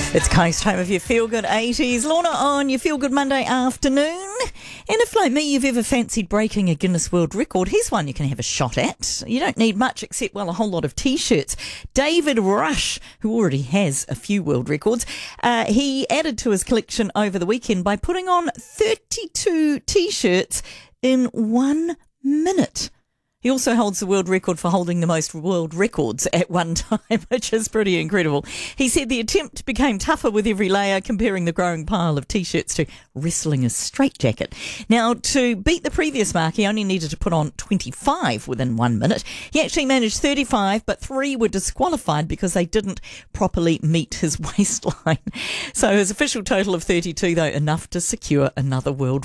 It's Coast Home of your Feel Good 80s. Lorna on your Feel Good Monday afternoon. And if, like me, you've ever fancied breaking a Guinness World Record, here's one you can have a shot at. You don't need much except, well, a whole lot of T-shirts. David Rush, who already has a few world records, he added to his collection over the weekend by putting on 32 T-shirts in 1 minute. He also holds the world record for holding the most world records at one time, which is pretty incredible. He said the attempt became tougher with every layer, comparing the growing pile of T-shirts to wrestling a straitjacket. Now, to beat the previous mark, he only needed to put on 25 within 1 minute. He actually managed 35, but 3 were disqualified because they didn't properly meet his waistline. So his official total of 32, though, enough to secure another world